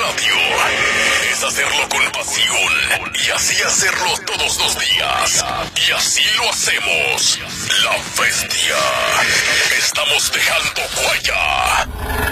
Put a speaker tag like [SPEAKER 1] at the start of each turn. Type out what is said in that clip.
[SPEAKER 1] radio es hacerlo con pasión y así hacerlo todos los días. Y así lo hacemos. La Bestia. Estamos dejando huella.